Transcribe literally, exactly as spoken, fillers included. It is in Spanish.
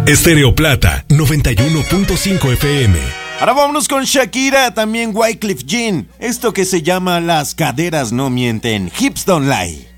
Estéreo Plata, noventa y uno punto cinco F M. Ahora vámonos con Shakira, también Wyclef Jean. Esto que se llama Las caderas no mienten, Hips Don't Lie.